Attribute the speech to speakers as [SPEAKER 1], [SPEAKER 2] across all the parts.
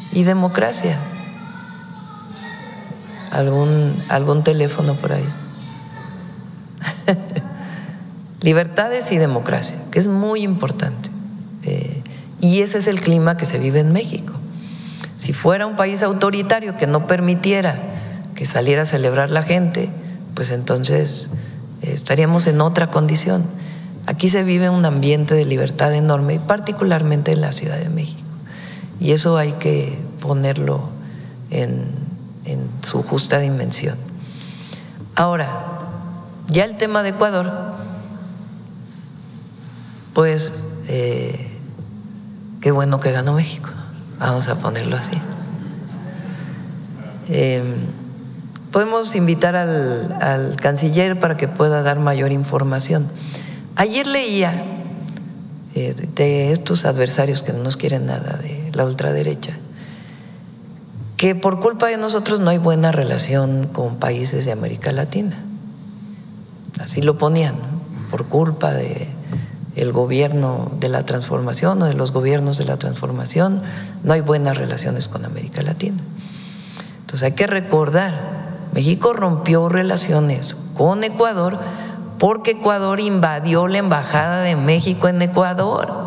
[SPEAKER 1] y democracia. ¿Algún teléfono por ahí? Libertades y democracia, que es muy importante. Y ese es el clima que se vive en México. Si fuera un país autoritario que no permitiera que saliera a celebrar la gente, pues entonces estaríamos en otra condición. Aquí se vive un ambiente de libertad enorme, y particularmente en la Ciudad de México. Y eso hay que ponerlo en su justa dimensión. Ahora, ya el tema de Ecuador, pues qué bueno que ganó México, vamos a ponerlo así. Podemos invitar al canciller para que pueda dar mayor información. Ayer leía de estos adversarios que no nos quieren nada, de la ultraderecha, que por culpa de nosotros no hay buena relación con países de América Latina. Así lo ponían, ¿no? Por culpa del gobierno de la transformación o de los gobiernos de la transformación, no hay buenas relaciones con América Latina. Entonces hay que recordar, México rompió relaciones con Ecuador porque Ecuador invadió la embajada de México en Ecuador.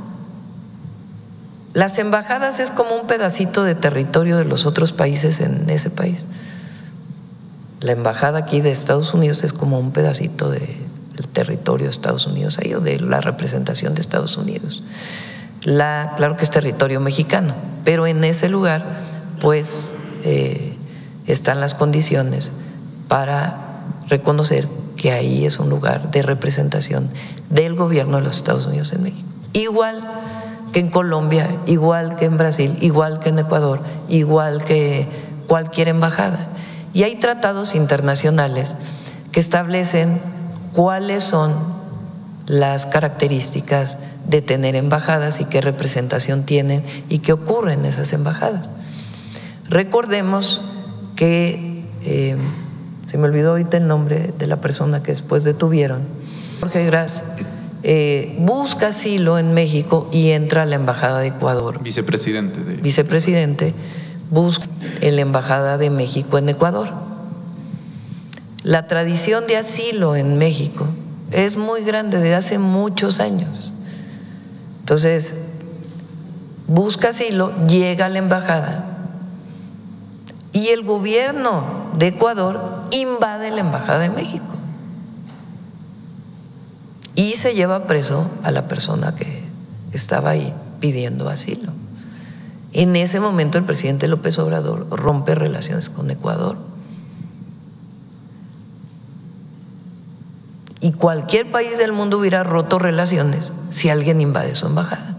[SPEAKER 1] Las embajadas es como un pedacito de territorio de los otros países en ese país. La embajada aquí de Estados Unidos es como un pedacito del territorio de Estados Unidos ahí, o de la representación de Estados Unidos. Claro que es territorio mexicano, pero en ese lugar pues están las condiciones para reconocer que ahí es un lugar de representación del gobierno de los Estados Unidos en México. Igual que en Colombia, igual que en Brasil, igual que en Ecuador, igual que cualquier embajada. Y hay tratados internacionales que establecen cuáles son las características de tener embajadas y qué representación tienen y qué ocurre en esas embajadas. Recordemos que se me olvidó ahorita el nombre de la persona que después detuvieron, Jorge Gras, busca asilo en México y entra a la embajada de Ecuador. Vicepresidente busca en la embajada de México en Ecuador. La tradición de asilo en México es muy grande, desde hace muchos años. Entonces, busca asilo, llega a la embajada y el gobierno de Ecuador invade la embajada de México y se lleva preso a la persona que estaba ahí pidiendo asilo. En ese momento el presidente López Obrador rompe relaciones con Ecuador. Y cualquier país del mundo hubiera roto relaciones si alguien invade su embajada.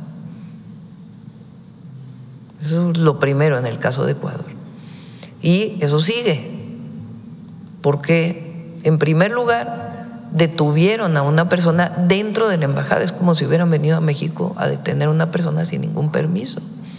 [SPEAKER 1] Eso es lo primero en el caso de Ecuador. Y eso sigue, porque en primer lugar detuvieron a una persona dentro de la embajada. Es como si hubieran venido a México a detener a una persona sin ningún permiso.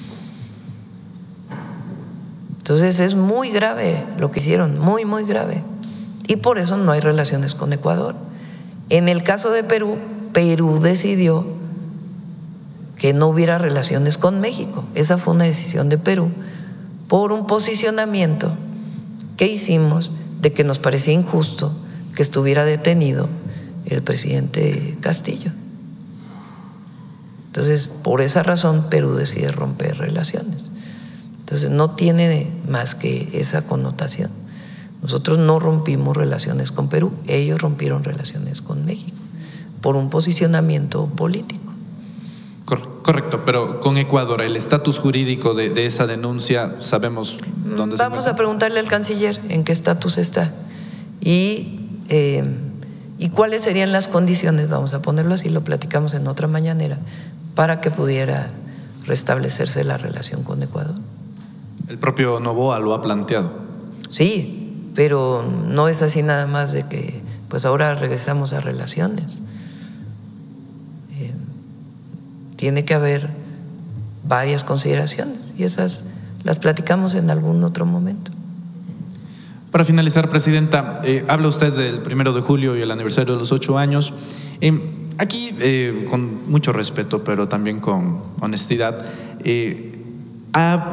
[SPEAKER 1] Entonces es muy grave lo que hicieron, muy, muy grave. Y por eso no hay relaciones con Ecuador. En el caso de Perú, Perú decidió que no hubiera relaciones con México. Esa fue una decisión de Perú por un posicionamiento que hicimos de que nos parecía injusto que estuviera detenido el presidente Castillo. Entonces, por esa razón, Perú decide romper relaciones. Entonces, no tiene más que esa connotación. Nosotros no rompimos relaciones con Perú, ellos rompieron relaciones con México por un posicionamiento político.
[SPEAKER 2] Correcto, pero con Ecuador, el estatus jurídico de esa denuncia, ¿sabemos dónde se encuentra?
[SPEAKER 1] Vamos a preguntarle al canciller en qué estatus está y cuáles serían las condiciones, vamos a ponerlo así, lo platicamos en otra mañanera, para que pudiera restablecerse la relación con Ecuador.
[SPEAKER 2] El propio Noboa lo ha planteado.
[SPEAKER 1] Sí, pero no es así nada más de que pues ahora regresamos a relaciones. Tiene que haber varias consideraciones y esas las platicamos en algún otro momento.
[SPEAKER 2] Para finalizar, Presidenta, habla usted del 1 de julio y el aniversario de los 8 años. Aquí, con mucho respeto, pero también con honestidad,